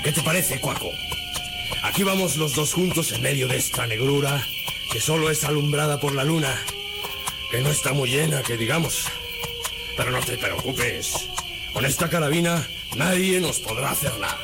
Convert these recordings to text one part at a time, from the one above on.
¿Qué te parece, Cuaco? Aquí vamos los dos juntos en medio de esta negrura que solo es alumbrada por la luna, que no está muy llena, que digamos. Pero no te preocupes. Con esta carabina nadie nos podrá hacer nada.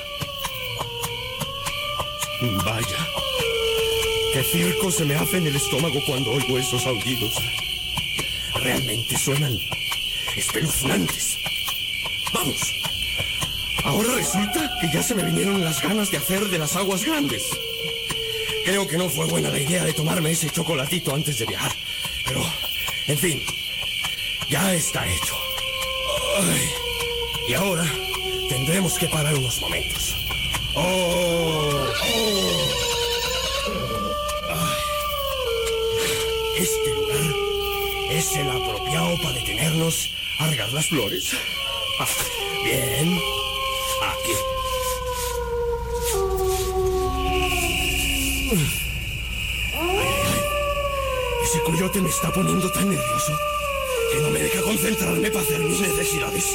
Vaya, qué circo se me hace en el estómago cuando oigo esos aullidos. Realmente suenan espeluznantes. Vamos. Ahora resulta que ya se me vinieron las ganas de hacer de las aguas grandes. Creo que no fue buena la idea de tomarme ese chocolatito antes de viajar. Pero, en fin, ya está hecho. Ay, y ahora tendremos que parar unos momentos. Este lugar es el apropiado para detenernos a regar las flores. Bien, aquí. Ese coyote me está poniendo tan nervioso que no me deja concentrarme para hacer mis necesidades.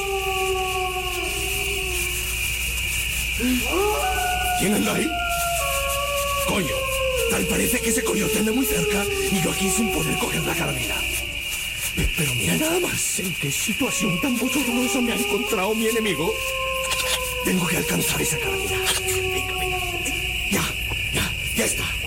¿Quién anda ahí? Coño, tal parece que ese coyote anda muy cerca y yo aquí sin poder coger la carabina. Pero mira nada más en qué situación tan bochornosa me ha encontrado mi enemigo. Tengo que alcanzar esa carabina. Venga, venga. Ya está.